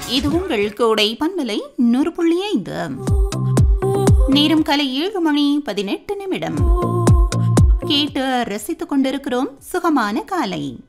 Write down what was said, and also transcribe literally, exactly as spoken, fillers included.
இது உங்கள் கோடை பண்பலை நூறு புள்ளி ஐந்து. நேரம் காலை ஏழு மணி பதினெட்டு நிமிடம். கேட்டு ரசித்துக் கொண்டிருக்கிறோம் சுகமான காலை.